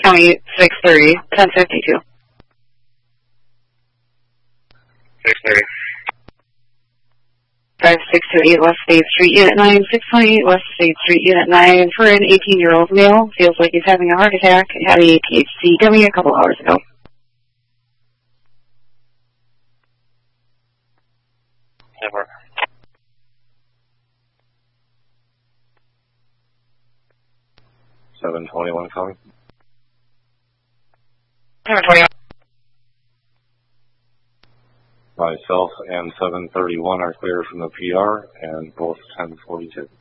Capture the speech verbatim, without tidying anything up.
County six thirty, ten fifty-two. six thirty. five six two eight West State Street, Unit nine, six twenty-eight West State Street, Unit nine, for an eighteen-year-old male. Feels like he's having a heart attack. Had a T H C dummy a couple hours ago. Never. seven twenty-one coming. seven twenty-one. Myself and seven thirty-one are clear from the P R, and both ten forty-two.